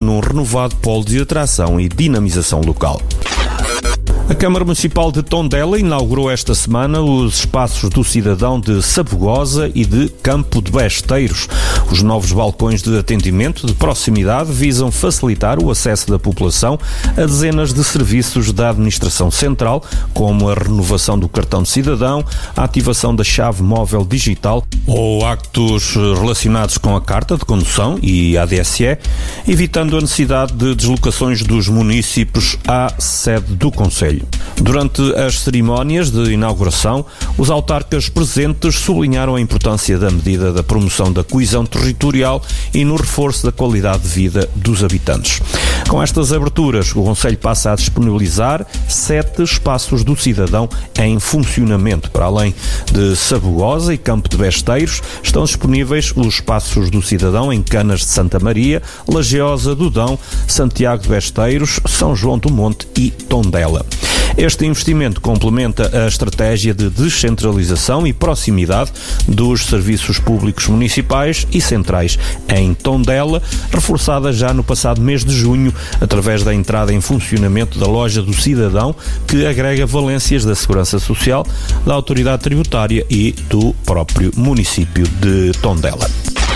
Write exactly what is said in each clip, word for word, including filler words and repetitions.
num renovado polo de atração e dinamização local. A Câmara Municipal de Tondela inaugurou esta semana os espaços do cidadão de Sabugosa e de Campo de Besteiros. Os novos balcões de atendimento de proximidade visam facilitar o acesso da população a dezenas de serviços da administração central, como a renovação do cartão de cidadão, a ativação da chave móvel digital ou actos relacionados com a carta de condução e a A D S E, evitando a necessidade de deslocações dos municípios à sede do Conselho. Durante as cerimónias de inauguração, os autarcas presentes sublinharam a importância da medida da promoção da coesão territorial e no reforço da qualidade de vida dos habitantes. Com estas aberturas, o Conselho passa a disponibilizar sete espaços do cidadão em funcionamento. Para além de Sabugosa e Campo de Besteiros, estão disponíveis os espaços do cidadão em Canas de Santa Maria, Lajeosa do Dão, Santiago de Besteiros, São João do Monte e Tondela. Este investimento complementa a estratégia de descentralização e proximidade dos serviços públicos municipais e centrais em Tondela, reforçada já no passado mês de junho, através da entrada em funcionamento da Loja do Cidadão, que agrega valências da Segurança Social, da Autoridade Tributária e do próprio município de Tondela.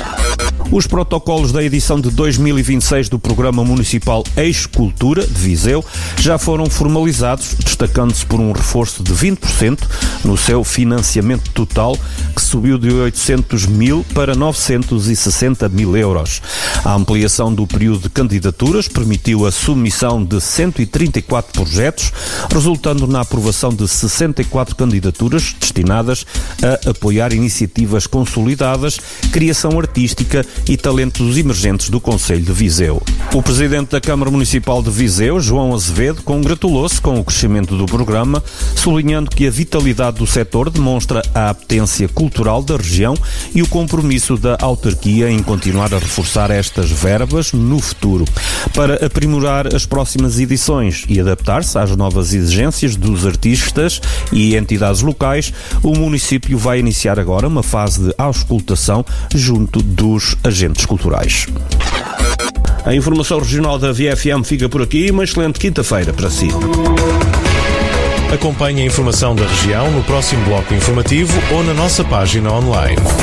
Os protocolos da edição de dois mil e vinte e seis do Programa Municipal Eixo Cultura de Viseu já foram formalizados, destacando-se por um reforço de vinte por cento no seu financiamento total, que subiu de oitocentos mil para novecentos e sessenta mil euros. A ampliação do período de candidaturas permitiu a submissão de cento e trinta e quatro projetos, resultando na aprovação de sessenta e quatro candidaturas destinadas a apoiar iniciativas consolidadas, criação artística e talentos emergentes do Concelho de Viseu. O Presidente da Câmara Municipal de Viseu, João Azevedo, congratulou-se com o crescimento do programa, sublinhando que a vitalidade do setor demonstra a apetência cultural da região e o compromisso da autarquia em continuar a reforçar estas verbas no futuro. Para aprimorar as próximas edições e adaptar-se às novas exigências dos artistas e entidades locais, o município vai iniciar agora uma fase de auscultação junto dos agentes culturais. A informação regional da V F M fica por aqui. Uma excelente quinta-feira para si. Acompanhe a informação da região no próximo bloco informativo ou na nossa página online.